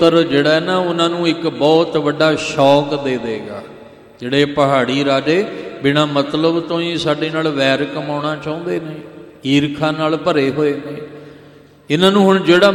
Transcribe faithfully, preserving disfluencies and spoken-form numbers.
ਪੁੱਤਰ ਜਿਹੜਾ ਨਾ ਉਹਨਾਂ ਨੂੰ ਇੱਕ ਬਹੁਤ ਵੱਡਾ ਸ਼ੌਕ ਦੇ ਦੇਗਾ। ਜਿਹੜੇ ਪਹਾੜੀ ਰਾਜੇ ਬਿਨਾਂ ਮਤਲਬ ਤੋਂ ਹੀ ਸਾਡੇ ਨਾਲ ਵੈਰ ਕਮਾਉਣਾ ਚਾਹੁੰਦੇ ਨੇ, ਈਰਖਾ ਨਾਲ ਭਰੇ ਹੋਏ ਨੇ, ਇਹਨਾਂ ਨੂੰ ਹੁਣ ਜਿਹੜਾ